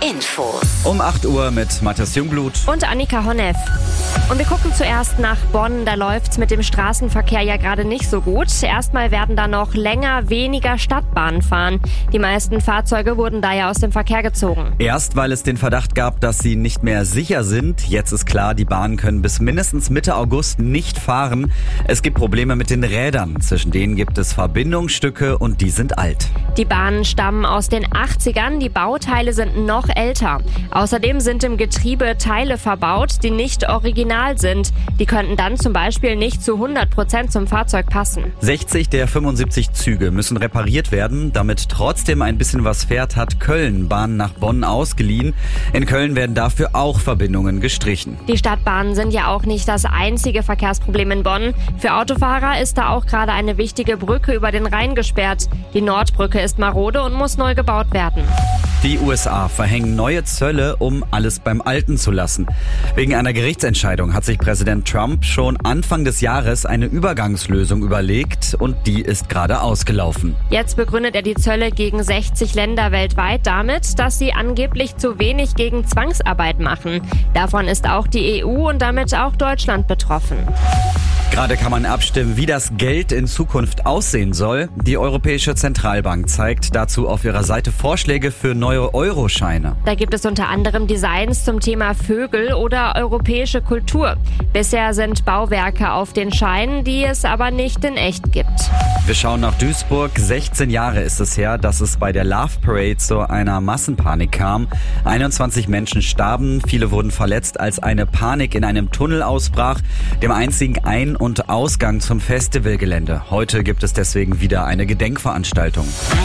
Infos. Um 8 Uhr mit Matthias Jungblut und Annika Honneff. Und wir gucken zuerst nach Bonn. Da läuft's mit dem Straßenverkehr ja gerade nicht so gut. Erstmal werden da noch weniger Stadtbahnen fahren. Die meisten Fahrzeuge wurden da ja aus dem Verkehr gezogen. Erst, weil es den Verdacht gab, dass sie nicht mehr sicher sind. Jetzt ist klar, die Bahnen können bis mindestens Mitte August nicht fahren. Es gibt Probleme mit den Rädern. Zwischen denen gibt es Verbindungsstücke und die sind alt. Die Bahnen stammen aus den 80ern. Die Bauteile sind noch älter. Außerdem sind im Getriebe Teile verbaut, die nicht original sind. Die könnten dann zum Beispiel nicht zu 100% zum Fahrzeug passen. 60 der 75 Züge müssen repariert werden. Damit trotzdem ein bisschen was fährt, hat Köln Bahnen nach Bonn ausgeliehen. In Köln werden dafür auch Verbindungen gestrichen. Die Stadtbahnen sind ja auch nicht das einzige Verkehrsproblem in Bonn. Für Autofahrer ist da auch gerade eine wichtige Brücke über den Rhein gesperrt. Die Nordbrücke ist marode und muss neu gebaut werden. Die USA verhängen neue Zölle, um alles beim Alten zu lassen. Wegen einer Gerichtsentscheidung hat sich Präsident Trump schon Anfang des Jahres eine Übergangslösung überlegt und die ist gerade ausgelaufen. Jetzt begründet er die Zölle gegen 60 Länder weltweit damit, dass sie angeblich zu wenig gegen Zwangsarbeit machen. Davon ist auch die EU und damit auch Deutschland betroffen. Gerade kann man abstimmen, wie das Geld in Zukunft aussehen soll. Die Europäische Zentralbank zeigt dazu auf ihrer Seite Vorschläge für neue Euroscheine. Da gibt es unter anderem Designs zum Thema Vögel oder europäische Kultur. Bisher sind Bauwerke auf den Scheinen, die es aber nicht in echt gibt. Wir schauen nach Duisburg. 16 Jahre ist es her, dass es bei der Love Parade zu einer Massenpanik kam. 21 Menschen starben, viele wurden verletzt, als eine Panik in einem Tunnel ausbrach, dem einzigen Ein- und Ausgang zum Festivalgelände. Heute gibt es deswegen wieder eine Gedenkveranstaltung.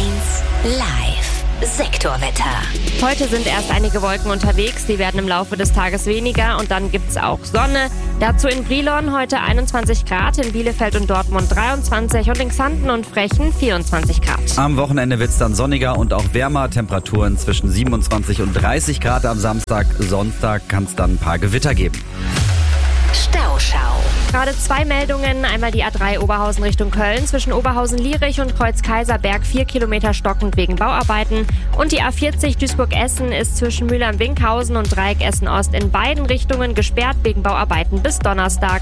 1 Live. Sektorwetter. Heute sind erst einige Wolken unterwegs, die werden im Laufe des Tages weniger und dann gibt's auch Sonne. Dazu in Brilon heute 21 Grad, in Bielefeld und Dortmund 23 und in Xanten und Frechen 24 Grad. Am Wochenende wird's dann sonniger und auch wärmer, Temperaturen zwischen 27 und 30 Grad am Samstag. Sonntag kann es dann ein paar Gewitter geben. Stauschau. Gerade 2 Meldungen, einmal die A3 Oberhausen Richtung Köln, zwischen Oberhausen-Lierich und Kreuz-Kaiserberg 4 Kilometer stockend wegen Bauarbeiten und die A40 Duisburg-Essen ist zwischen Mühlheim-Winkhausen und Dreieck Essen-Ost in beiden Richtungen gesperrt wegen Bauarbeiten bis Donnerstag.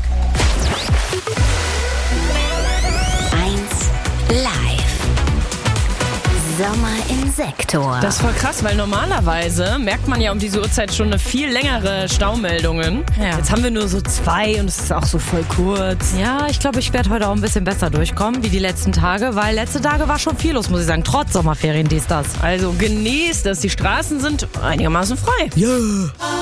1 Live. Sommer im Sektor. Das ist voll krass, weil normalerweise merkt man ja um diese Uhrzeit schon eine viel längere Staumeldungen. Ja. Jetzt haben wir nur so 2 und es ist auch so voll kurz. Ja, ich glaube, ich werde heute auch ein bisschen besser durchkommen wie die letzten Tage, weil letzte Tage war schon viel los, muss ich sagen, trotz Sommerferien, dies, das. Also genießt es, die Straßen sind einigermaßen frei. Ja.